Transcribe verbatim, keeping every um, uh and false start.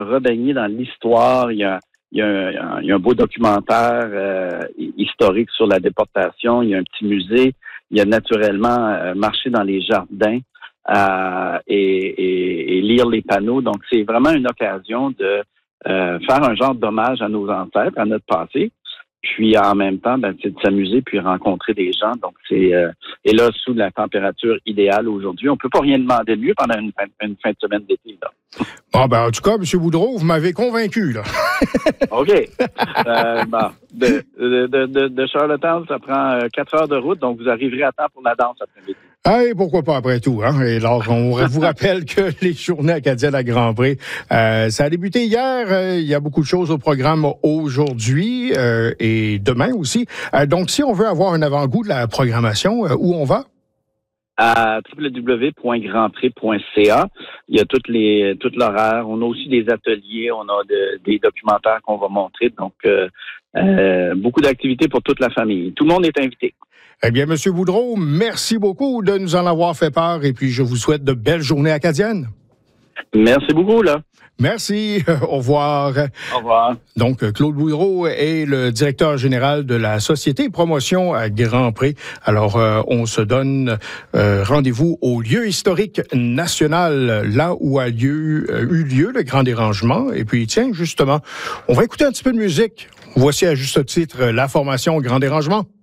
rebaigner dans l'histoire. Il y a, il y a, un, il y a un beau documentaire euh, historique sur la déportation. Il y a un petit musée. Il y a naturellement euh, marcher dans les jardins euh, et, et, et lire les panneaux. Donc, c'est vraiment une occasion de euh, faire un genre d'hommage à nos ancêtres, à notre passé. Puis en même temps, ben, c'est de s'amuser puis rencontrer des gens. Donc c'est euh, et là sous la température idéale aujourd'hui, on peut pas rien demander de mieux pendant une, une fin de semaine d'été. Là. Bon ben en tout cas, M. Boudreau, vous m'avez convaincu là. OK. Euh, bon, de, de, de, de Charlottetown, ça prend quatre heures de route, donc vous arriverez à temps pour la danse après-midi. Ah, et pourquoi pas après tout, hein? Et alors, on vous rappelle que les Journées acadiennes à Grand Pré, euh, ça a débuté hier. Euh, il y a beaucoup de choses au programme aujourd'hui euh, et demain aussi. Euh, donc, si on veut avoir un avant-goût de la programmation, euh, où on va? À w w w point grand pré point c a. Il y a toutes les tout l'horaire. On a aussi des ateliers, on a de, des documentaires qu'on va montrer. Donc, euh, euh, beaucoup d'activités pour toute la famille. Tout le monde est invité. Eh bien, M. Boudreau, merci beaucoup de nous en avoir fait part et puis je vous souhaite de belles journées acadiennes. Merci beaucoup, là. Merci. Au revoir. Au revoir. Donc, Claude Boudreau est le directeur général de la Société Promotion à Grand Pré. Alors, euh, on se donne euh, rendez-vous au lieu historique national, là où a lieu, euh, eu lieu le grand dérangement. Et puis, tiens, justement, on va écouter un petit peu de musique. Voici à juste titre la formation Grand Dérangement.